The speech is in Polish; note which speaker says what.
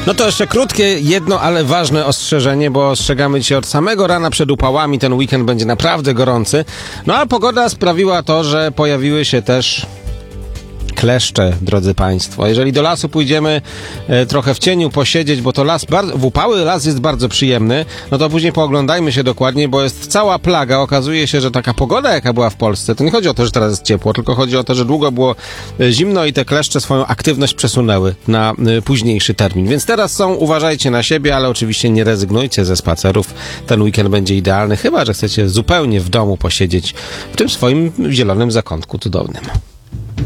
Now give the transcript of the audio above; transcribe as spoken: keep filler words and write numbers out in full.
Speaker 1: No to jeszcze krótkie, jedno, ale ważne ostrzeżenie, bo ostrzegamy Cię od samego rana przed upałami. Ten weekend będzie naprawdę gorący. No a pogoda sprawiła to, że pojawiły się też kleszcze, drodzy Państwo. Jeżeli do lasu pójdziemy e, trochę w cieniu posiedzieć, bo to las, bar- w upały las jest bardzo przyjemny, no to później pooglądajmy się dokładnie, bo jest cała plaga. Okazuje się, że taka pogoda, jaka była w Polsce, to nie chodzi o to, że teraz jest ciepło, tylko chodzi o to, że długo było e, zimno i te kleszcze swoją aktywność przesunęły na e, późniejszy termin. Więc teraz są, uważajcie na siebie, ale oczywiście nie rezygnujcie ze spacerów. Ten weekend będzie idealny, chyba że chcecie zupełnie w domu posiedzieć w tym swoim zielonym zakątku cudownym.